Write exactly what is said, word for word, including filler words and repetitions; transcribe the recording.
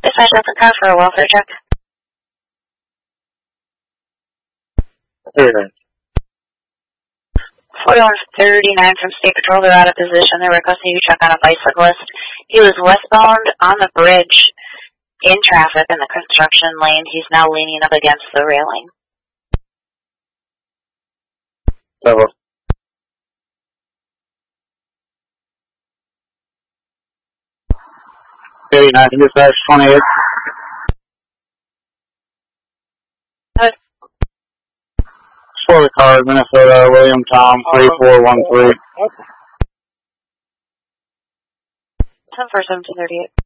Dispatch up a car for a welfare check. thirty-nine. forty-one thirty-nine from State Patrol, they're out of position. They're requesting you check on a bicyclist. He was westbound on the bridge in traffic in the construction lane. He's now leaning up against the railing. Several. eighty-nine, dispatch twenty-eight. Good. For the car, Minnesota, William Tom, three four one three. ten four seven two thirty-eight.